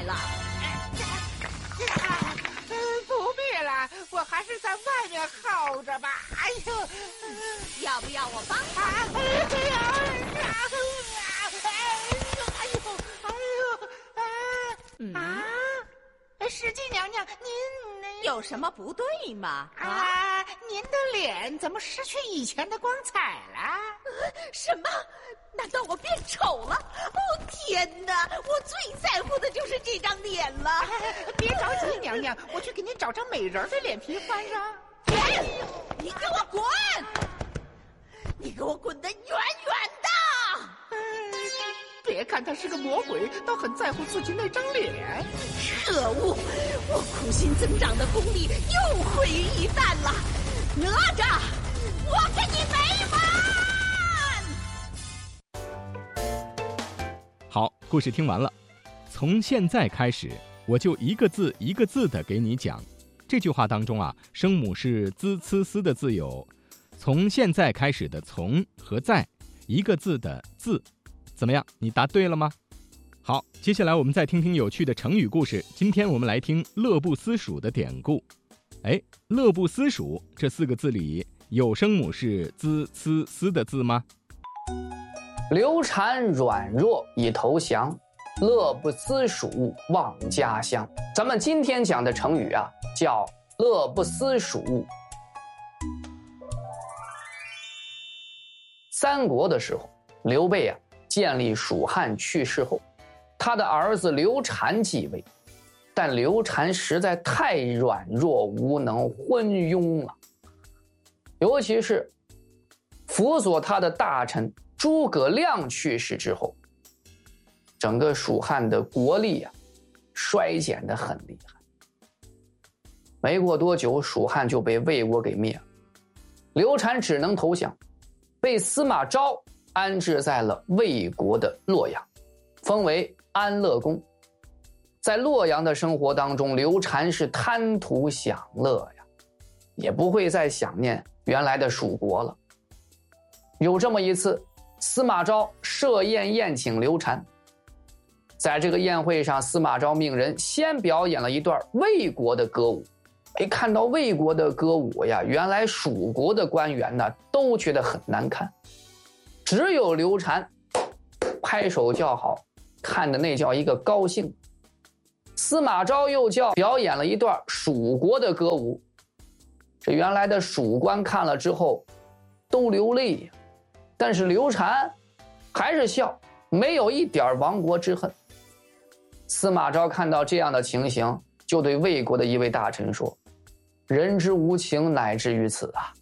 了。 不必了，我还是在外面耗着吧。哎呦， 要不要我帮忙？ 这样石矶娘娘，您有什么不对吗？ 您的脸怎么失去以前的光彩了？ 什么？难道我变丑了？哦天哪！我最在乎的就是这张脸了。 别着急，娘娘，我去给您找张美人的脸皮换上。 你给我滚！你给我滚得远远的！ 别看他是个魔鬼，倒很在乎自己那张脸。 可恶！我苦心增长的功力又毁于一旦了。哪吒，我跟你没完！ 好，故事听完了。从现在开始，我就一个字一个字的给你讲。这句话当中啊，声母是滋、呲、丝的字有从现在开始的从和在，一个字的字。怎么样，你答对了吗？好，接下来我们再听听有趣的成语故事。今天我们来听乐不思蜀的典故。乐不思蜀这4个字里有声母是滋、呲、丝的字吗？ 刘禅软弱已投降，乐不思蜀忘家乡。咱们今天讲的成语啊，叫乐不思蜀。三国的时候，刘备啊建立蜀汉去世后，他的儿子刘禅继位，但刘禅实在太软弱无能昏庸了，尤其是辅佐他的大臣诸葛亮去世之后，整个蜀汉的国力啊衰减得很厉害。没过多久，蜀汉就被魏国给灭了，刘禅只能投降，被司马昭安置在了魏国的洛阳，封为安乐公。在洛阳的生活当中，刘禅是贪图享乐呀，也不会再想念原来的蜀国了。有这么一次，司马昭设宴宴请刘禅，在这个宴会上，司马昭命人先表演了一段魏国的歌舞。看到魏国的歌舞呀，原来蜀国的官员呢都觉得很难看，只有刘禅拍手叫好，看的那叫一个高兴。司马昭又表演了一段蜀国的歌舞，这原来的蜀官看了之后都流泪呀，但是刘禅还是笑，没有一点亡国之恨。司马昭看到这样的情形，就对魏国的一位大臣说：人之无情乃至于此啊，